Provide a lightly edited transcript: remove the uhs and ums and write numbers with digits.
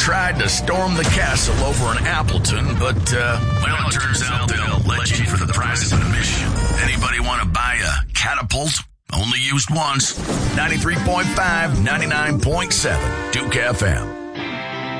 tried to storm the castle over in Appleton, but, well, it turns out they'll let you in for the price of admission. Anybody want to buy a catapult? Only used once. 93.5, 99.7, Duke FM.